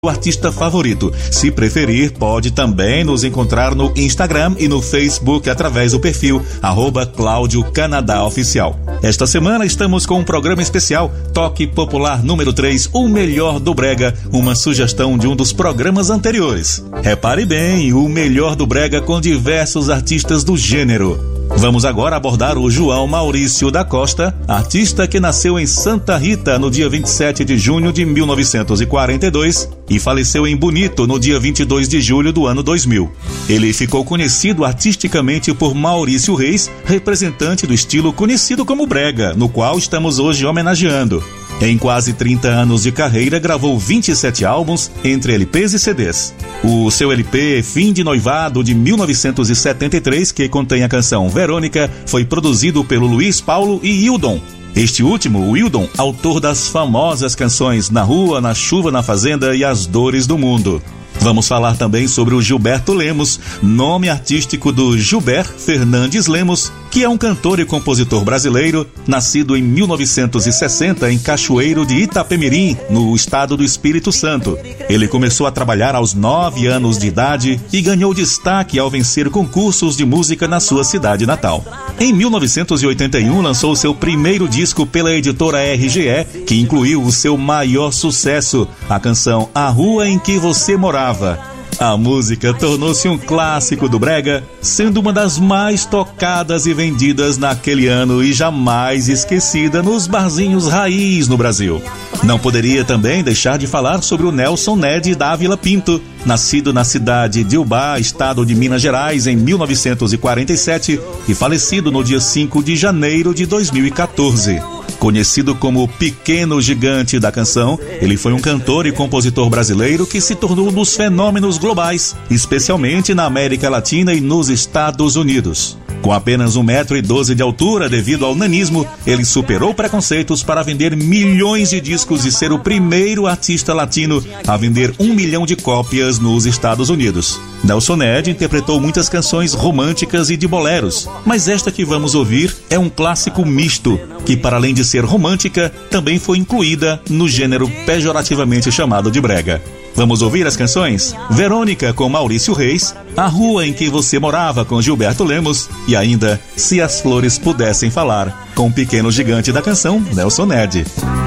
o artista favorito. Se preferir, pode também nos encontrar no Instagram e no Facebook através do perfil @Cláudio Canadá Oficial. Esta semana estamos com um programa especial, Toque Popular número 3, o melhor do brega, uma sugestão de um dos programas anteriores. Repare bem, o melhor do brega com diversos artistas do gênero. Vamos agora abordar o João Maurício da Costa, artista que nasceu em Santa Rita no dia 27 de junho de 1942 e faleceu em Bonito no dia 22 de julho do ano 2000. Ele ficou conhecido artisticamente por Maurício Reis, representante do estilo conhecido como brega, no qual estamos hoje homenageando. Em quase 30 anos de carreira, gravou 27 álbuns, entre LPs e CDs. O seu LP Fim de Noivado, de 1973, que contém a canção Verônica, foi produzido pelo Luiz Paulo e Hildon. Este último, o Hildon, autor das famosas canções Na Rua, Na Chuva, Na Fazenda e As Dores do Mundo. Vamos falar também sobre o Gilberto Lemos, nome artístico do Gilberto Fernandes Lemos, que é um cantor e compositor brasileiro, nascido em 1960 em Cachoeiro de Itapemirim, no estado do Espírito Santo. Ele começou a trabalhar aos 9 anos de idade e ganhou destaque ao vencer concursos de música na sua cidade natal. Em 1981 lançou seu primeiro disco pela editora RGE, que incluiu o seu maior sucesso, a canção A Rua em que Você Morava. A música tornou-se um clássico do brega, sendo uma das mais tocadas e vendidas naquele ano e jamais esquecida nos barzinhos raiz no Brasil. Não poderia também deixar de falar sobre o Nelson Ned Dávila Pinto, nascido na cidade de Ubá, estado de Minas Gerais, em 1947 e falecido no dia 5 de janeiro de 2014. Conhecido como o pequeno gigante da canção, ele foi um cantor e compositor brasileiro que se tornou um dos fenômenos globais, especialmente na América Latina e nos Estados Unidos. Com apenas 1,12 m de altura devido ao nanismo, ele superou preconceitos para vender milhões de discos e ser o primeiro artista latino a vender 1 milhão de cópias nos Estados Unidos. Nelson Ned interpretou muitas canções românticas e de boleros, mas esta que vamos ouvir é um clássico misto, que para além de ser romântica, também foi incluída no gênero pejorativamente chamado de brega. Vamos ouvir as canções? Verônica, com Maurício Reis, A Rua em que Você Morava, com Gilberto Lemos, e ainda Se as Flores Pudessem Falar, com o pequeno gigante da canção, Nelson Ned.